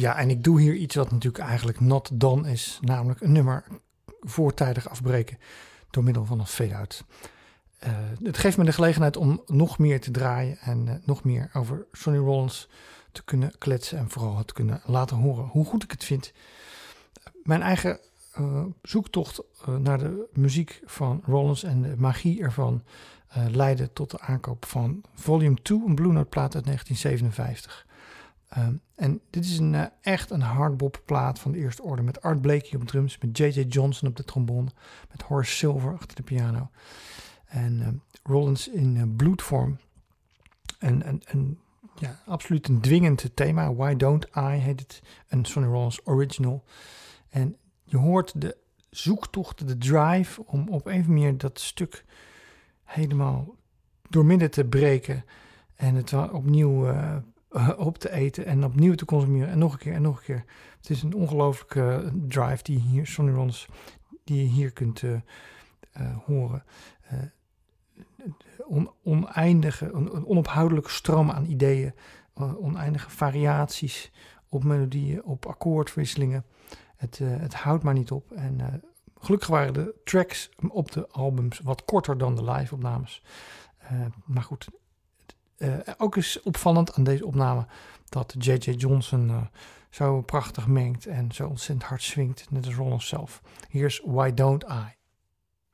Ja, en ik doe hier iets wat natuurlijk eigenlijk not done is. Namelijk een nummer voortijdig afbreken door middel van een fade-out. Het geeft me de gelegenheid om nog meer te draaien en nog meer over Sonny Rollins te kunnen kletsen. En vooral te kunnen laten horen hoe goed ik het vind. Mijn eigen zoektocht naar de muziek van Rollins en de magie ervan leidde tot de aankoop van Volume 2, een Blue Note plaat uit 1957. En dit is echt een hardbop plaat van de eerste orde met Art Blakey op drums, met J.J. Johnson op de trombone, met Horace Silver achter de piano en Rollins in bloedvorm. En ja, absoluut een dwingend thema. Why Don't I heet het, een Sonny Rollins original. En je hoort de zoektocht, de drive om op een of andere manier dat stuk helemaal doormidden te breken en het opnieuw op te eten en opnieuw te consumeren en nog een keer en nog een keer. Het is een ongelooflijke drive die hier Sonny Rollins, die je hier kunt horen. Oneindige, een onophoudelijke stroom aan ideeën, oneindige variaties op melodieën, op akkoordwisselingen. Het houdt maar niet op. En gelukkig waren de tracks op de albums wat korter dan de live-opnames. Maar goed, ook is opvallend aan deze opname dat J.J. Johnson zo prachtig mengt en zo ontzettend hard swingt, net als Rollins zelf. Hier is Why Don't I?